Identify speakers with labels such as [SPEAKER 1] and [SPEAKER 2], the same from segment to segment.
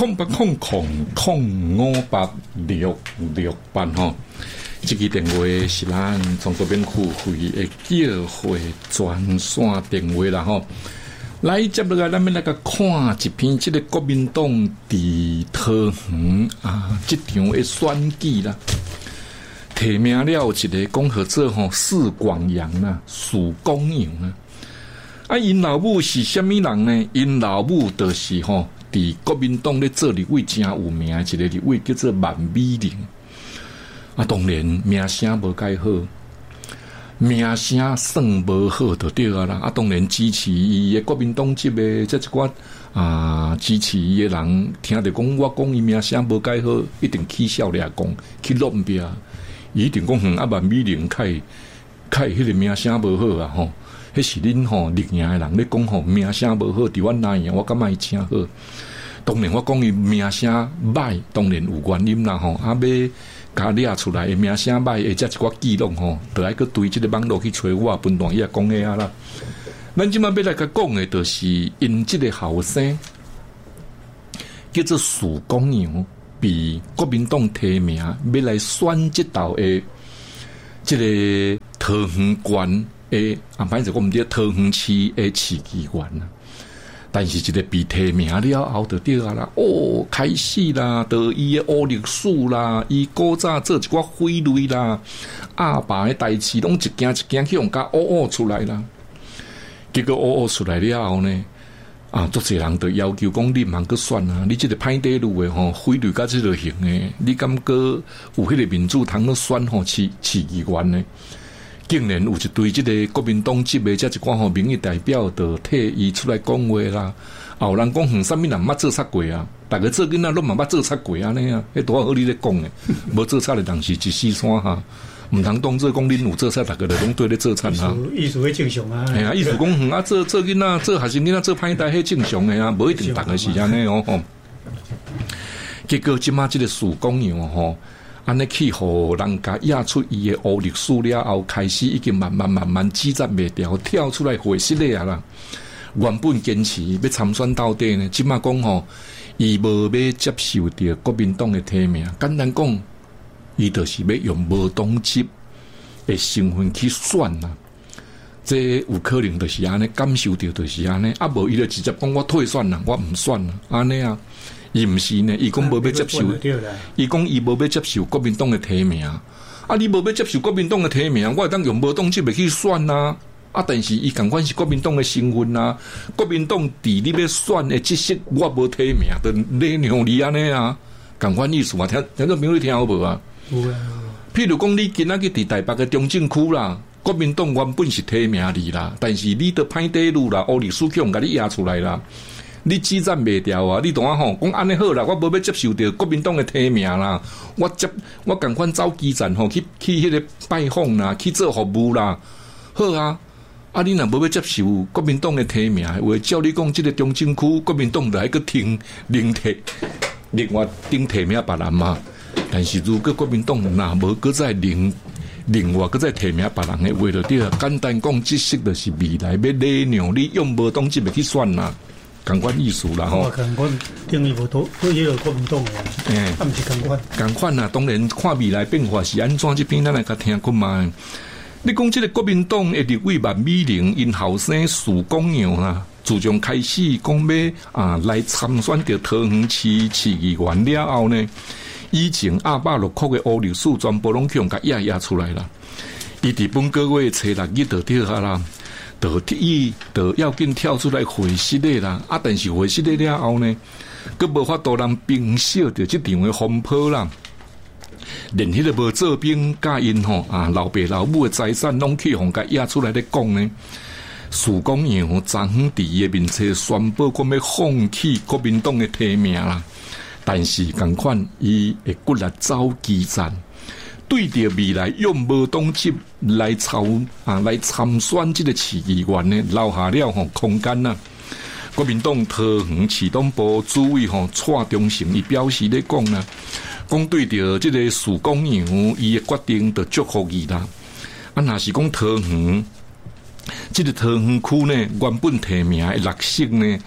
[SPEAKER 1] 0800-586-68这个电话是咱创作免付费的叫货专线电话啦吼。来接落来，咱们来个看一篇这个国民党伫桃园这场的选举啦，提名了一个讲合作吼士广阳啦、曙光阳啊。因老母是虾米人呢？因老母就是吼伫国民党咧做立委真有名的一个立委，叫做万美玲。当然名声无介好，名声算无好就对啦。当然支持伊的国民党籍的这一寡支持伊的人，听着讲我讲伊名声无介好，一定起笑俩讲去乱标，伊一定讲万美玲开迄个名声无好吼，迄是恁立营的人咧讲名声无好，伫阮那样我感觉伊真好。当然我讲伊名声歹，当然有原因啦要甲掠出来的名声歹的这一寡记录就爱去对这个网络去找我分段也讲的啦。咱即马要来甲讲的，就是因这个后生叫做曙光阳，被国民党提名要来选这道的这个桃园县的反正我们叫桃园市的市议员啦。但是一个被提名了后就对啦，开始啦，就伊的黑历史啦，伊古早做一寡匪类啦，爸的代志拢一件一件去用甲出来啦。结果出来了后呢，足侪人就要求讲你茫去选啊，你这个歹底路的匪类甲这个型的，你敢觉有迄个民主通去选市议员呢？竟然有一对这个国民党籍的这一寡民意代表就替伊出来讲话啦。有人讲啥物人捌做贼过啊？大家做囡仔拢嘛捌做贼过安尼啊？迄多好你咧讲诶，无做贼的人是一四山哈，毋通当做讲恁有做贼，大家就拢对咧做贼哈。
[SPEAKER 2] 意思会正常啊？
[SPEAKER 1] 系啊，意思讲做囡仔做学生囡仔做歹代迄正常诶啊，无一定大家是安尼结果即马即个曙光阳安尼去互人家压出伊的黑历史了后，开始已经慢慢挤占袂掉，跳出来回实力啊啦。原本坚持要参选到底呢，即马讲伊无要接受到国民党的提名，简单讲，伊就是要用无党籍的身份去选啦。这有可能就是安尼感受到就是安尼，无伊就直接讲我退选啦，我唔选啦，安尼啊。伊毋是呢，伊讲无要接受，伊讲伊无要接受国民党的提名。你无要接受国民党的提名，我会当用无党籍去选啊。但是伊同款是国民党的身份啊，国民党伫你要选的即些我无提名，就礼让你安尼啊，同款意思嘛？听众朋友听好无啊？
[SPEAKER 2] 有啊。
[SPEAKER 1] 譬如讲，你今仔日伫台北的中正区啦，国民党原本是提名你啦，但是你得歹底路啦，黑历史去甲你压出来啦。你挤占袂掉啊！你同我讲安尼好啦，我无要接受到国民党的提名啦，我同款走基站去迄个拜访啦，去做服务啦，好啊！你若无要接受国民党的提名，话照你讲，这个中正区国民党来个另外提名别人嘛。但是如果国民党若无搁再另外搁再提名别人的话，就对啊。简单讲，即些就是未来要礼让你用无党籍去选啦。同款意思啦吼，
[SPEAKER 2] 同款定义无多，也有国民党诶，毋是同款。
[SPEAKER 1] 同款啊，当然看未来变化是安怎，这边咱来甲听看嘛。你讲这个国民党的立委万美玲因后生曙光阳啊，自从开始讲要来参选着桃园市市议员了后呢，以前260块的黑历史全部拢去用甲压出来啦。伊伫本个月初6日就跳下啦。就要紧跳出来回实力啦，但是回实力了后呢，佮无法度人平息着这场的风波啦。连迄个无做兵甲因老爸老母的财产拢去互甲压出来咧讲呢。曙光阳昨昏伫伊的面册宣布讲要放弃国民党的提名啦，但是同款伊会骨力走基站。对着未来用无党籍来参选这个市议员呢，留下了空间呐。国民党桃园市党部主委蔡中诚伊表示咧讲啦，讲对着这个曙光阳伊的决定就祝福伊啦。若是讲桃园这个桃园区呢，原本提名的6席呢，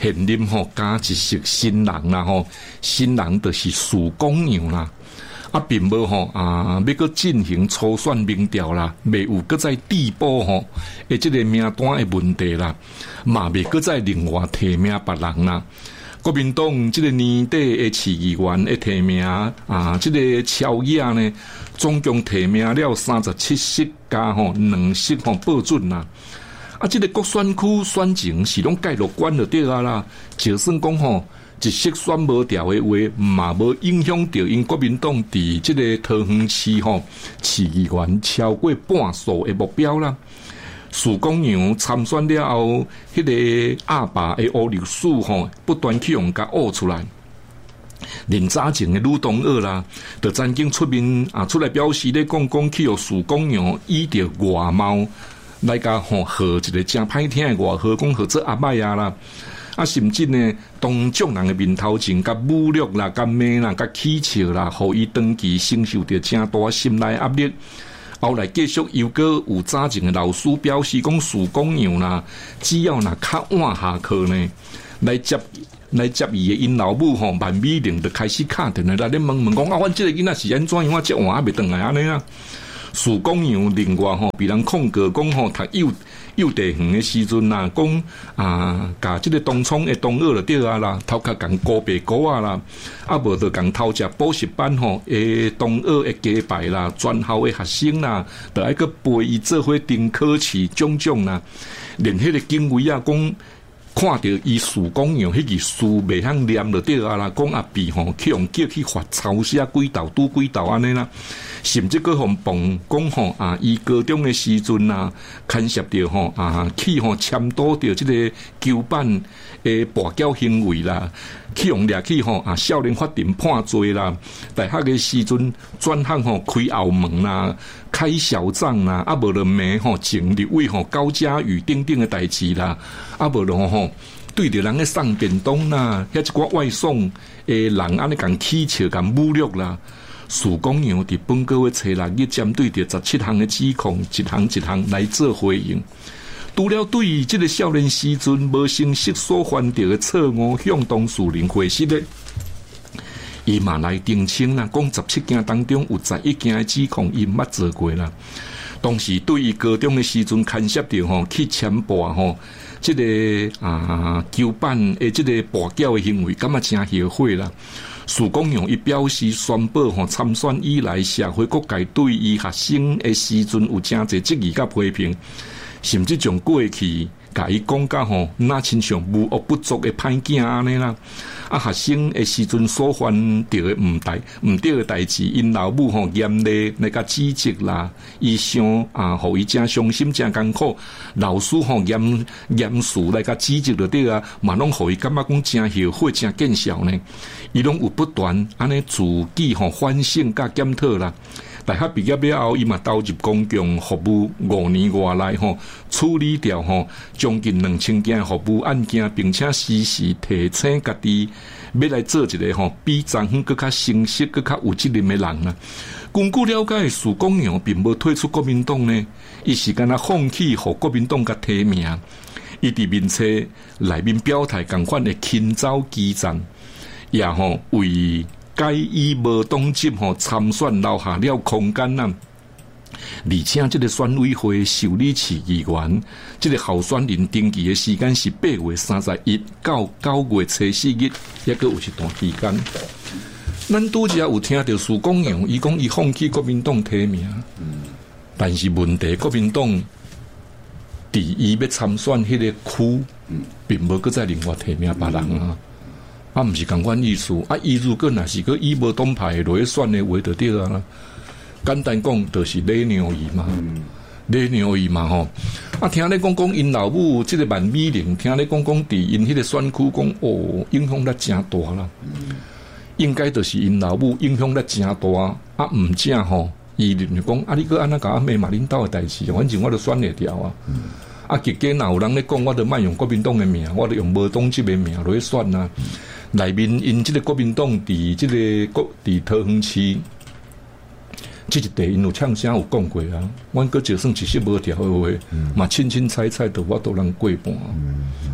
[SPEAKER 1] 现任加一色新人啦新人就是许公羊啦，并无要搁进行初选民调啦，未有搁在递补这个名单的问题啦，嘛未搁在另外提名别人啦。国民党这个年底的市议员的提名这个超额呢，总共提名了37席加2席报准啦。这个各选区选情是拢介乐观就对啦，就算讲一席选无掉的话，嘛无影响到因国民党伫这个桃园市市议员超过半数的目标啦。许公羊参选了后，迄个阿爸的黑历史不断去用甲挖出来。连早前的吕东二啦，就曾经出面出来表示咧，讲去用许公羊以着外貌来甲号一个真歹听的外号，讲号做阿麦啦。甚至呢，当众人的面头前，甲侮辱啦，甲骂啦，甲起笑啦，互伊长期承受着真大心内压力。后来继续又搁有早前的老师表示讲，许公羊啦，只要较晚下课呢，来接伊的因老母万美玲就开始敲电话来咧问讲阮这个囡仔是安怎样这晚还未回来安尼啊？许公羊另外被人控告讲读幼稚园的时阵讲甲这个东涌的东二就对啦，头壳共高白糕啦，无就共偷食补习班的东二的鸡排啦，全校的学生啦，就爱去陪伊做伙订考试种啦，连迄个警卫讲看到伊许公羊迄个书未晓念就对啦，讲阿弟去用叫去罚抄写几道拄几道安尼啦，甚至佫互碰讲伊高中的时阵牵涉到去签到着即个旧版的跋筊行为啦，去用掠去少年法庭判罪啦，大学的时阵转行开后门啦，开小账啦，无就骂前立委高嘉瑜等等的代志啦，无就对着人咧送便当啦，遐一寡外送诶人安尼共起笑共侮辱啦。许公羊伫本个月初6日针对着17项的指控，一项来做回应。除了对于这个少年时阵无诚实所犯着的错误向当事人回释的，伊嘛来澄清啦，讲17件当中有11件的指控伊捌做过啦。当时对于高中的时阵牵涉着去签报这个旧版的这个跋筊的行为，感觉真后悔啦。许公羊伊表示宣布参选以来，社会各界对伊学生的时阵有真侪质疑甲批评，甚至从过去甲伊讲甲那亲像无恶不作的歹囝安尼啦。学生的时阵所犯着的毋对的代志，因老母严厉来甲指责啦，伊互伊真伤心真艰苦，老师严肃来甲指责就对啊，嘛拢互伊感觉讲真后悔真见笑呢。伊拢有不断安尼自己反省甲检讨啦。大学毕业了后，伊嘛投入公共服务5年外来处理掉将近2000件服务案件，并且时时提醒家己要来做一个比昨昏更较诚实、更较有责任的人啦。根据了解，许公羊并无退出国民党呢，伊是敢若放弃互国民党甲提名，伊伫面册内面表态共款的轻走基层，也为该以无党籍参选留下了空间啦，而且这个选委会受理市议员，这个候选人登记的时间是8月31到9月初4日，也阁有一段期间。咱拄则有听到许公羊，伊讲伊放弃国民党提名，但是问题国民党伫伊要参选迄个区，并无阁再另外提名别人啊。毋是同款意思伊如果若是个以无党派落去选的话就对啦。简单讲就是礼让伊嘛，礼让伊嘛听你讲因老母即个万美玲，听你讲伫因迄个选区讲影响力真大啦。应该就是因老母影响力真大毋正伊认为讲你个安那甲骂嘛领导的代志，反正我都选会掉结果若有人咧讲，我就莫用国民党的名，我就用无党籍的名落去选啊。内面因即个国民党伫即个伫桃园市，即一地因有呛声有讲过啊。阮阁就算一时无条的话，嘛清清彩彩的我都能过半。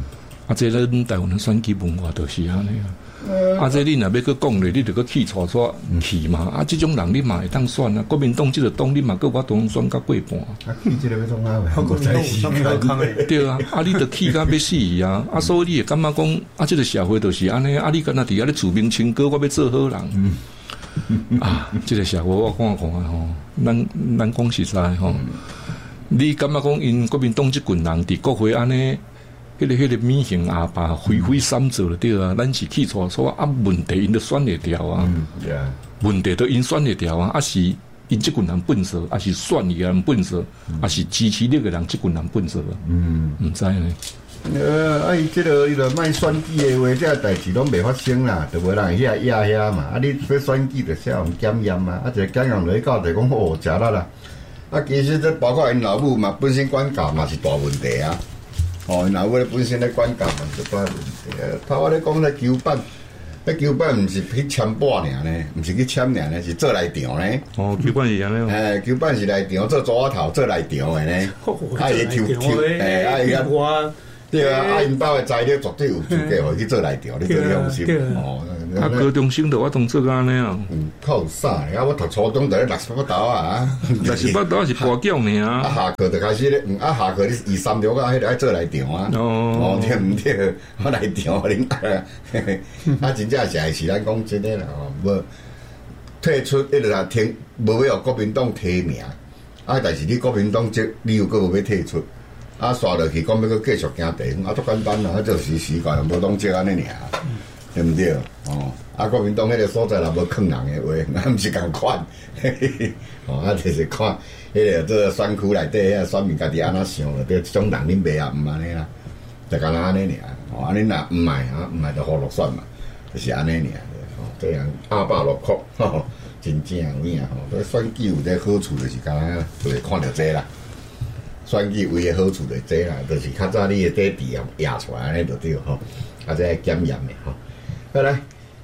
[SPEAKER 1] 这咱台湾的选举文化就是安尼啊。这你若要去讲咧，你就去起错错去嘛。这种人你嘛会当选啊。国民党这个党你嘛，搁我当选到过半。
[SPEAKER 2] 起这个要创啊，国民党上面好康诶。
[SPEAKER 1] 对啊，你着起甲要死啊！所以你会感觉讲这个社会就是安尼你敢若伫遐咧自命清高，我要做好人。这个社会我看吼，咱讲实在吼，你感觉讲因国民党这群人伫国会安尼？迄个米行阿爸挥挥三做了对啊，咱是起错错问题因都选得掉啊，问题都因选得掉啊，是因这群人笨手，是选伊个人笨手，是支持你个人这群人笨手啊，唔知呢。
[SPEAKER 3] 伊这个伊个卖选举的话，这代志拢未发生啦，就无人遐压遐嘛。你要选举就先用检验嘛，一个检验落去到就讲哦，食啦啦。其实这包括因老母嘛，本身管教嘛是大问题啊。因老母本身咧管教嘛是大问题啊。头我咧讲咧纠办，纠办毋是去签报尔呢，毋是去签尔呢，是做内场呢。
[SPEAKER 1] 纠办是安尼。
[SPEAKER 3] 纠办是内场做抓头做内场的呢。伊伊个。对啊，因包的材料绝对有资格互去做内调，你可以放心。
[SPEAKER 1] 高中生就我当做安尼啊。
[SPEAKER 3] 靠啥？我读初中就咧68斗啊
[SPEAKER 1] ，68斗是博奖尔啊。
[SPEAKER 3] 下课就开始咧，下课你2、3六啊，迄个爱做内调啊。对毋对？我内调恁真正是咱讲真诶啦，无退出一直来听，无要国民党提名，但是你国民党你又搁无要退出。刷落去，讲要搁继续行地方，足简单啦，就是时间无当即安尼尔，对毋对？国民党迄个所在若无坑人诶话，毋是共款。就是看迄个做选区内底遐选民家己安怎想咯，对，即种人恁袂啊，毋安尼啦，就干那安尼尔。安尼若毋爱就互落选嘛，就是安尼尔。这样860块，真正有影吼。选举有这好处就是干那，就会看到这啦。选举为诶好处就这啦，就是较早你诶底地压出来安尼就对吼，这检验诶吼。再来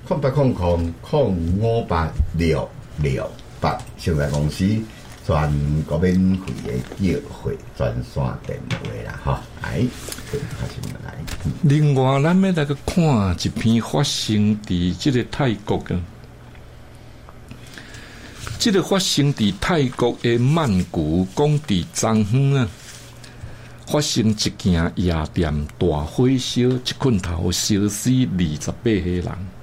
[SPEAKER 3] ，0800058668，现在公司全国免费诶叫会专线电话啦，吼，来，开始来。
[SPEAKER 1] 另外，咱要来个看一篇发生伫即个泰国嘅。这个发生伫泰国的曼谷，讲伫昨昏啊，发生一件夜店大火烧，一困头烧死28个人。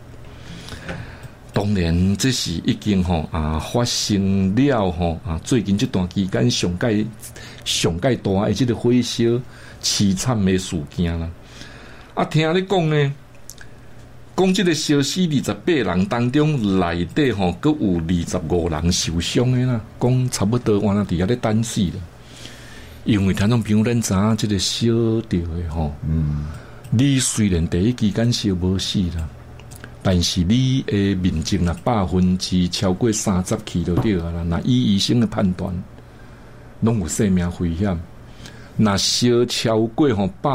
[SPEAKER 1] 当然，这是已经发生了最近这段期间上界大的这个火烧凄惨的事件啦。听你讲呢？讲这个烧死28个人当中，内底佫有25人受伤的啦。讲差不多完了，伫遐咧等死啦。因为听众朋友咱知影，这个烧着的你虽然第一期间烧无死啦，但是你的面积100%超过30去就对啦。那以医生的判断，拢有生命危险。那烧超过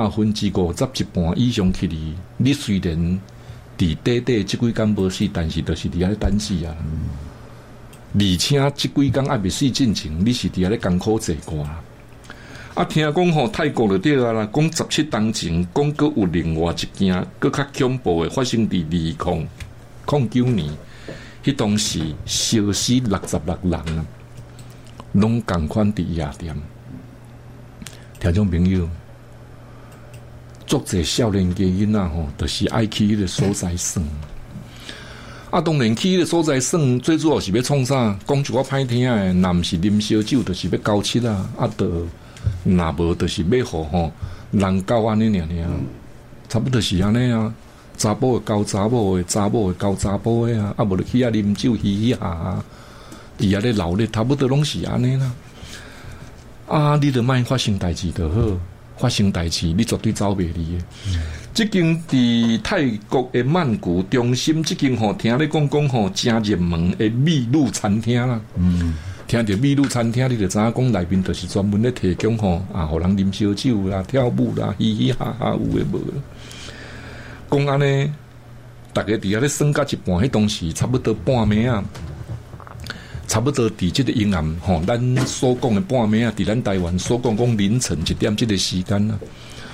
[SPEAKER 1] 50%一半以上去你虽然伫底这几天无死，但是就是伫遐咧等死啊！而且这几天还未死进前，你是伫遐咧艰苦坐过啊！听讲泰国就对啊啦，讲17当前，讲佫有另外一件佫较恐怖的发生伫2009年，迄当时烧死66人啊，拢共款伫夜店。听众朋友。足侪少年家囡仔就是爱去迄个所在耍。当然去迄个所在耍，最主要是要创啥？讲一个歹听诶，若毋是啉烧酒，就是要交七啊。若无就是要互人交安尼尔，差不多是安尼啊。查甫会交查某诶，查某会交查甫诶啊。无就去遐啉酒嘻嘻哈哈，伫遐咧闹咧，差不多拢是安尼啦。你着莫发生代志就好。发生代志，你绝对走袂离的。即间伫泰国的曼谷中心，即间听你讲真热门的秘鲁餐厅啦。听到秘鲁餐厅，你就知影讲内面就是专门咧提供互人啉烧酒啦、跳舞啦、嘻嘻哈哈有诶无。讲安尼，大家伫遐咧算甲一半，迄当时差不多半暝啊。差不多伫即个阴暗咱所讲的半暝啊，伫咱台湾所讲凌晨1点即个时间啊，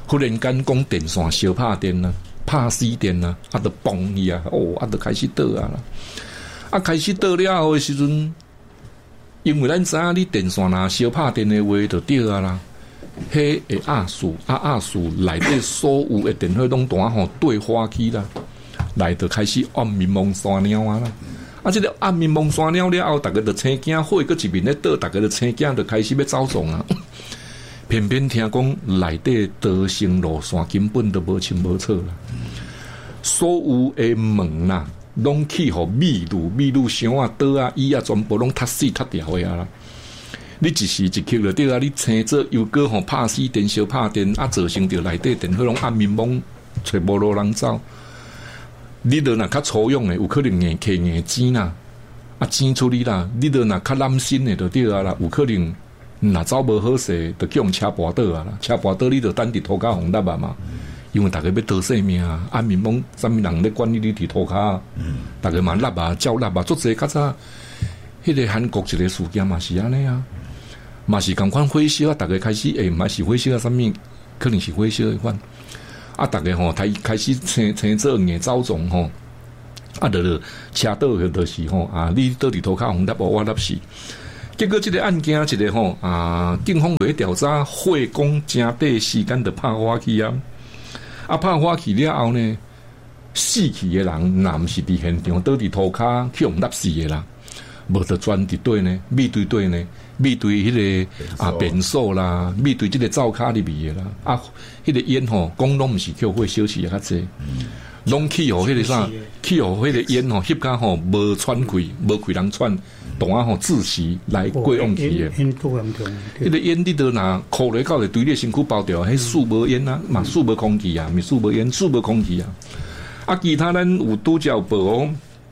[SPEAKER 1] 忽然间讲电线小拍电啊，拍死电啊，啊，就崩去啊，啊，就开始倒啊啦，啊，开始倒了后的时阵，因为咱知影你电线若小拍电的话，就掉啊啦。迄个压缩内底所有的电火拢单吼对花起啦，来就开始暗面蒙山鸟啊啦。啊，这个暗面蒙山鸟了后，大家就青惊，火搁一面咧倒，大家就青惊，就开始要走动啊。偏偏听讲内底道线路线根本都无清无楚啦，所有的门啦，拢去互密路箱啊、刀啊、椅啊，全部拢塌死塌掉的啊啦。你一时一刻就对啊！你青做又搁吼拍死电小拍电，啊造成着内底电火拢暗面蒙，找无路人走。你著若较粗勇的，有可能硬摕硬钱啦，啊钱出去啦。你著若较懒心的，就对啊啦，有可能若走无好势，就叫用车跋倒啊啦。车跋倒你著等伫涂骹红搭啊嘛，因为大家要逃性命啊，暗面蒙，啥物人咧管你伫涂骹？大家嘛lap啊，照lap啊，做者较早，迄个韩国一个事件嘛是安尼啊。嘛是共款火烧啊！大家开始嘛是火烧啊！啥物可能是火烧的款啊！大家吼开始青做硬走动吼啊！就车倒就是吼啊！你倒伫涂骹红搭我搭死。结果这个案件一个吼啊，警方来调查，火攻正短时间就拍火去啊！啊拍火去了后呢，死去的人若毋是伫现场倒伫涂骹去红搭死的啦，无就钻伫底呢，面对底呢。面对迄个便所啦，面对即个灶骹里面的啦，啊，迄个烟吼，讲拢毋是叫火烧起较济，拢去互迄个啥，去互迄个烟吼，翕甲吼无喘气，无气人喘，当啊吼窒息来过往去的。迄个烟你都拿扣落到对你身躯包掉，迄数无烟啊，嘛数无空气啊，咪数无烟，数无空气啊。啊，其他咱有拄则有报哦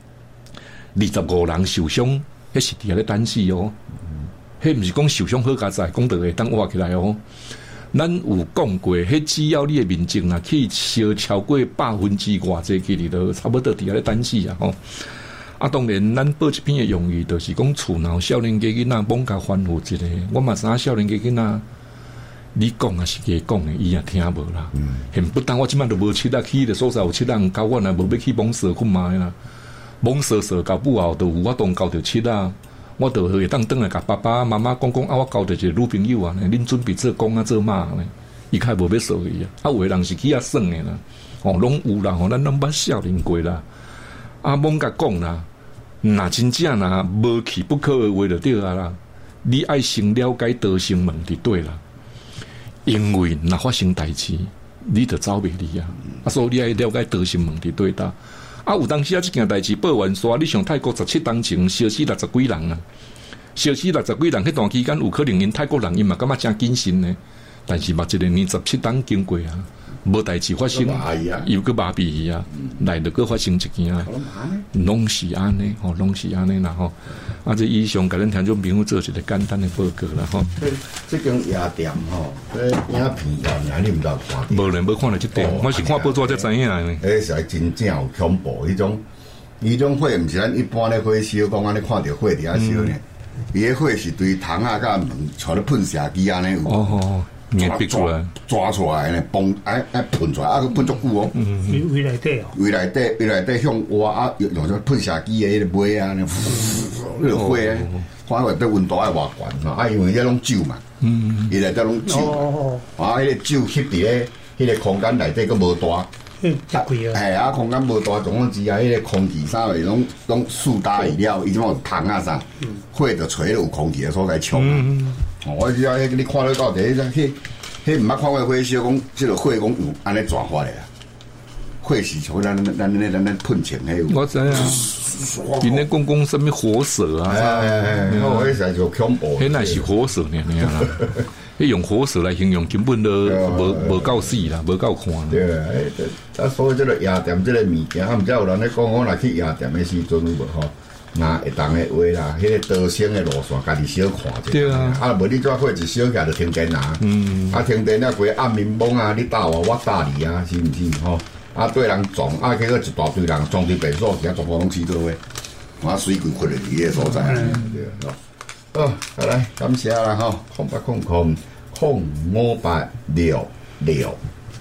[SPEAKER 1] ，25人受伤，迄是伫遐咧等死哦。迄毋是讲受伤好加载，讲到会当活起来哦。咱有讲过，迄只要你的面积若去烧超过2%外济去里头，差不多伫遐咧等死啊吼。啊，当然，咱报一篇的用意，就是讲厝闹少年家囡仔罔甲吩咐一个，我嘛知影少年家囡仔，你讲也是假讲的，伊也听无啦。现不但我即摆都无七啊，去的所在有七人交阮啊，无要去蒙蛇去买啦，蒙蛇交不后，就有我当交着七啊。我就会当来甲爸爸妈妈讲啊，我交着一个女朋友啊，恁准备做公啊做妈呢？伊较无要说伊啊，有的人是去遐耍的啦，哦，拢有啦，吼，咱拢捌少年过啦，啊，罔甲讲啦，若真正若无去不可的话就对啊啦，你爱先了解道生门伫对啦，因为若发生代志，你就走袂离啊，啊，所以你爱了解道生门伫对搭。啊，有当时啊，这件代志报完煞，你像泰国17当前烧死60几人啊，烧死60几人，迄段期间有可能因泰国人因嘛感觉真谨慎呢，但是嘛一个年17当经过啊，无代志发生，又个麻痹啊，来就个发生一件啊，拢是安尼吼，拢是安尼啦吼。啊，这以上甲咱听众朋友做一个简单的报告啦吼。
[SPEAKER 3] 这间夜店吼，影片啊，你毋知看？
[SPEAKER 1] 无人无看到这点，我是看报纸才知影呢。
[SPEAKER 3] 是真正有恐怖，迄种火毋是咱一般咧火烧，讲安尼看到火伫遐烧呢。伊个火是对窗啊、甲门带咧喷射机安尼有。
[SPEAKER 1] 哦，
[SPEAKER 3] 抓出来呢，崩喷出来，啊，佮喷足久哦。
[SPEAKER 2] 围内底哦。
[SPEAKER 3] 围内底向外啊，用咗喷射机的迄个尾啊，那个火啊，看内底温度爱偌悬啊，因为迄拢酒嘛，伊内底拢酒，啊，迄个酒吸伫咧，迄个空间内底佮无大。啊，空间无大，总共之下，迄个空气啥个拢四大伊了，伊即种窗啊啥，火就吹有空气的所在冲。我知影迄你看得到第一，迄毋捌看过火烧，讲即个火讲有安尼转发的啊。火是像咱喷枪迄有。
[SPEAKER 1] 我知影，因咧讲什么火蛇啊？
[SPEAKER 3] 我迄实就恐怖。
[SPEAKER 1] 迄乃是火蛇呢啦。迄用火蛇来形容，根本都无够死啦，无够看。
[SPEAKER 3] 对啊，所以这个夜店这个物件，毋知有人咧讲，我若去夜店的时阵有无吼？那会当的话啦，迄个道生的路线，家己小看者。
[SPEAKER 1] 对啊，
[SPEAKER 3] 啊，无你怎火一烧起来就停电啊？啊，停电了，规暗面蒙啊，你打我打你啊，是毋是吼？啊，对人撞，啊，结果一大堆人撞伫便所，其他全部拢起做伙，啊，水鬼困伫迄个所在。对啊，好，好来，感谢啦吼，0800058666。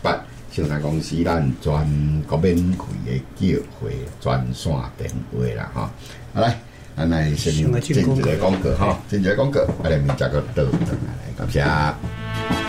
[SPEAKER 3] 生产公司咱全国免费的叫货专线电话啦吼。好来，咱来先进一个广告吼，进一个广告，来面再个倒转来，感谢。